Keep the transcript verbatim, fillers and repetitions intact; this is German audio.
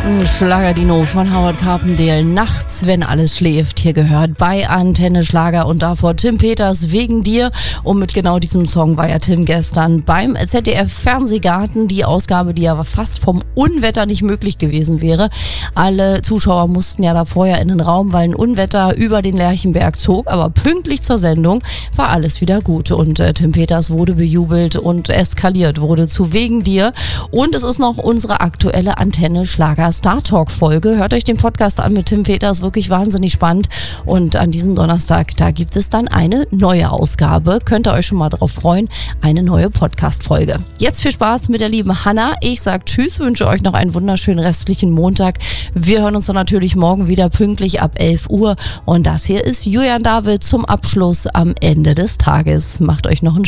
Schlagerdino von Howard Carpendale. Nachts, wenn alles schläft, hier gehört bei Antenne Schlager und davor Tim Peters Wegen dir. Und mit genau diesem Song war ja Tim gestern beim Z D F Fernsehgarten. Die Ausgabe, die ja fast vom Unwetter nicht möglich gewesen wäre. Alle Zuschauer mussten ja da vorher in den Raum, weil ein Unwetter über den Lerchenberg zog. Aber pünktlich zur Sendung war alles wieder gut. Und äh, Tim Peters wurde bejubelt und eskaliert wurde zu Wegen dir. Und es ist noch unsere aktuelle Antenne Schlager Star Talk Folge. Hört euch den Podcast an mit Tim Peters, wirklich wahnsinnig spannend. Und an diesem Donnerstag, da gibt es dann eine neue Ausgabe. Könnt ihr euch schon mal drauf freuen. Eine neue Podcast-Folge. Jetzt viel Spaß mit der lieben Hanna. Ich sag Tschüss, wünsche euch noch einen wunderschönen restlichen Montag. Wir hören uns dann natürlich morgen wieder pünktlich ab elf Uhr. Und das hier ist Julian David zum Abschluss am Ende des Tages. Macht euch noch einen